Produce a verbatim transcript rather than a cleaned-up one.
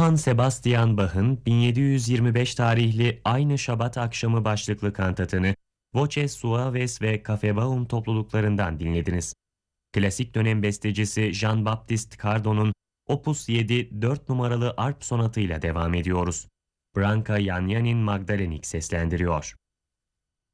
Johann Sebastian Bach'ın bin yedi yüz yirmi beş tarihli Aynı Şabat Akşamı başlıklı kantatını Voces Suaves ve Cafebaum topluluklarından dinlediniz. Klasik dönem bestecisi Jean-Baptiste Cardon'un Opus yedi dört numaralı arp sonatıyla devam ediyoruz. Branka Yanyanin Magdalenik seslendiriyor.